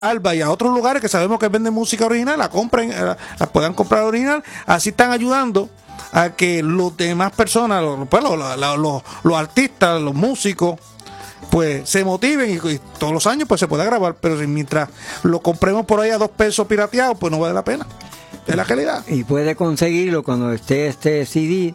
Alba y a otros lugares que sabemos que venden música original, la compren, la puedan comprar original, así están ayudando a que los demás personas, los artistas, los músicos, pues se motiven y todos los años pues se pueda grabar, pero mientras lo compremos por ahí a $2 pirateados, pues no vale la pena, es la calidad. Y puede conseguirlo cuando esté este CD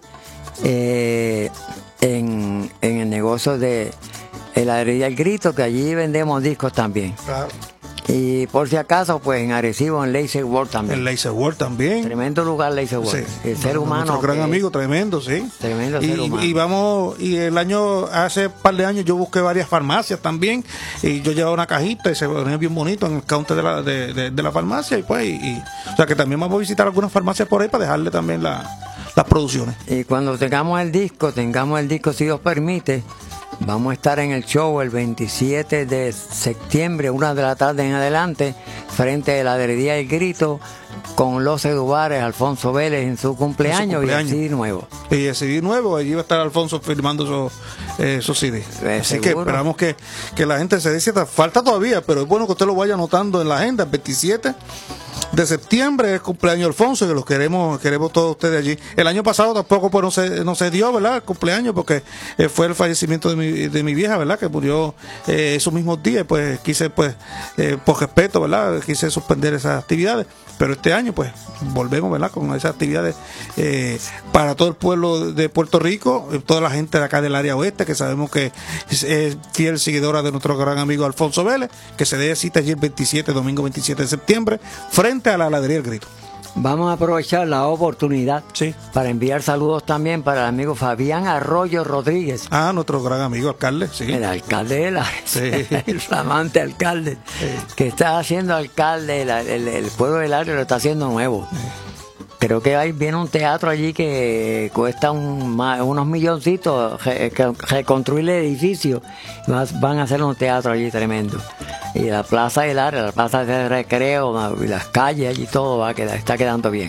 en el negocio de Heladería El Grito, que allí vendemos discos también. Claro. Y por si acaso, pues en Arecibo, en Laser World también. En Laser World también. Tremendo lugar, Laser World. Sí. El ser humano. Nuestro gran amigo, tremendo, sí. Tremendo ser humano. Y el año, hace un par de años, yo busqué varias farmacias también. Y yo llevaba una cajita y se ponía bien bonito en el counter de la farmacia. Y pues, o sea que también vamos a visitar algunas farmacias por ahí para dejarle también las producciones. Y cuando tengamos el disco, si Dios permite, vamos a estar en el show el 27 de septiembre, 1 de la tarde en adelante, frente a la Heladería El Grito, con los Edubares, Alfonso Vélez en su cumpleaños y el CD nuevo. Y el CD nuevo, allí va a estar Alfonso firmando esos CD. Así que esperamos que la gente se dé cierta. Falta todavía, pero es bueno que usted lo vaya anotando en la agenda. El 27 de septiembre es cumpleaños de Alfonso, que los queremos todos ustedes allí. El año pasado tampoco pues no se dio, ¿verdad? El cumpleaños, porque fue el fallecimiento de mi vieja, ¿verdad? Que murió esos mismos días, pues quise, pues, por respeto, ¿verdad? Quise suspender esas actividades. Pero este año, pues, volvemos, ¿verdad? Con esas actividades para todo el pueblo de Puerto Rico, toda la gente de acá del área oeste, que sabemos que es fiel seguidora de nuestro gran amigo Alfonso Vélez, que se dé cita allí el domingo 27 de septiembre, frente a la Heladería El Grito. Vamos a aprovechar la oportunidad sí, para enviar saludos también para el amigo Fabián Arroyo Rodríguez. Ah, nuestro gran amigo alcalde, sí. El alcalde de la... Sí. El flamante alcalde. Sí. Que está haciendo alcalde, el pueblo del área lo está haciendo nuevo. Sí. Creo que viene un teatro allí que cuesta unos milloncitos reconstruir el edificio. Van a hacer un teatro allí tremendo. Y la plaza del área, la plaza de recreo, y las calles y todo está quedando bien.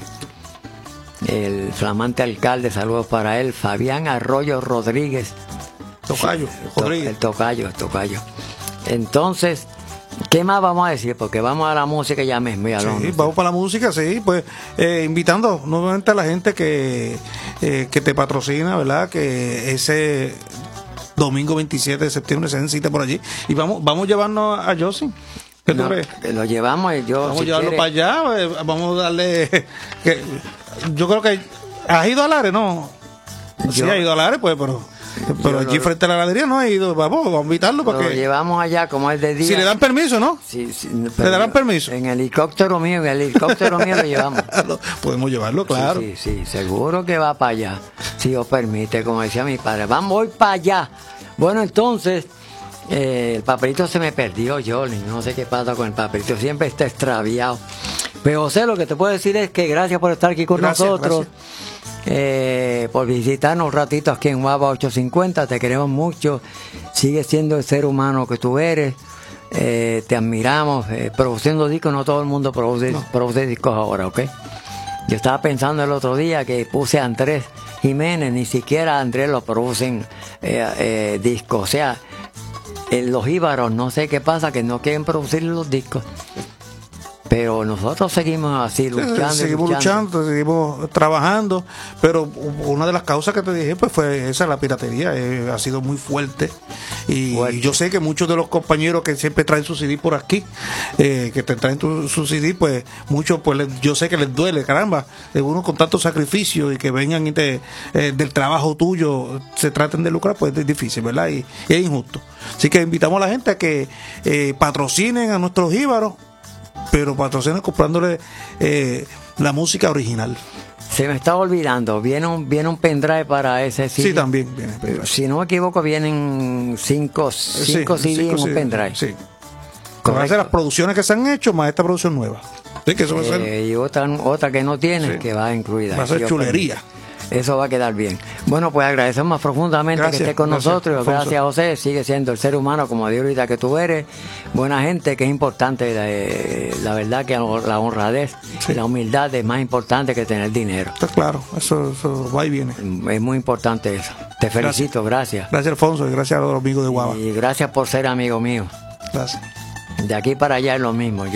El flamante alcalde, saludos para él, Fabián Arroyo Rodríguez. Tocayo, Rodríguez. El tocayo. Entonces, ¿qué más vamos a decir? Porque vamos a la música ya mismo. Sí, vamos para la música, sí. Pues invitando nuevamente a la gente que te patrocina, ¿verdad? Que ese domingo 27 de septiembre se cita por allí. Y vamos a llevarnos a Josie. ¿Qué tú crees? Lo llevamos y yo. Vamos a llevarlo para allá. Vamos a darle. Yo creo que. ¿Has ido al área? No. Sí, ha ido al área, pues, pero allí frente a la heladería no ha ido. Vamos a invitarlo para que lo llevamos allá como es de día. Si le dan permiso, ¿no? Sí, ¿le darán permiso? En el helicóptero mío lo llevamos. Podemos llevarlo, claro. Sí, seguro que va para allá. Si Dios permite, como decía mi padre. Voy para allá. Bueno, entonces, el papelito se me perdió, Jolly. No sé qué pasa con el papelito. Siempre está extraviado. Pero José, lo que te puedo decir es que gracias por estar aquí con nosotros. Por visitarnos un ratito aquí en Guava 850, te queremos mucho, sigue siendo el ser humano que tú eres, te admiramos, produciendo discos, no todo el mundo produce discos ahora, ¿ok? Yo estaba pensando el otro día que puse a Andrés Jiménez, ni siquiera a Andrés lo producen discos, o sea, los jíbaros no sé qué pasa, que no quieren producir los discos. Pero nosotros seguimos así luchando. Seguimos luchando, seguimos trabajando. Pero una de las causas que te dije pues fue esa, la piratería. Ha sido muy fuerte. Y yo sé que muchos de los compañeros que siempre traen su CD por aquí, que te traen su CD, pues muchos, pues yo sé que les duele, caramba. Uno con tanto sacrificio y que vengan del trabajo tuyo, se traten de lucrar, pues es difícil, ¿verdad? Y es injusto. Así que invitamos a la gente a que patrocinen a nuestros jíbaros, pero patrocinan comprándole la música original. Se me estaba olvidando, viene un pendrive para ese CD. Sí, también viene pendrive. Si no me equivoco, vienen 5 CD en un pendrive. Sí. Van a ser las producciones que se han hecho, más esta producción nueva. Sí, que eso va a ser. Y otra que no tiene, sí, que va incluida. Va a ser chulería. Eso va a quedar bien. Bueno, pues agradecemos más profundamente que esté con nosotros. Gracias, José. Sigue siendo el ser humano, como digo ahorita que tú eres. Buena gente, que es importante. La verdad que la honradez y la humildad es más importante que tener dinero. Está claro, eso va y viene. Es muy importante eso. Te felicito, gracias. Gracias, Alfonso, y gracias a los amigos de Guava. Y gracias por ser amigo mío. Gracias. De aquí para allá es lo mismo.